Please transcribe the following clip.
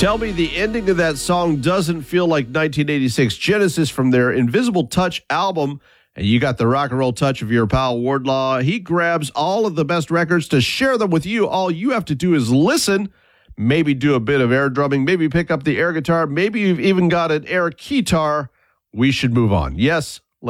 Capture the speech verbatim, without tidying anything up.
Tell me the ending of that song doesn't feel like nineteen eighty-six Genesis from their Invisible Touch album. And you got the rock and roll touch of your pal Wardlaw. He grabs all of the best records to share them with you. All you have to do is listen, maybe do a bit of air drumming, maybe pick up the air guitar, maybe you've even got an air keytar. We should move on. Yes,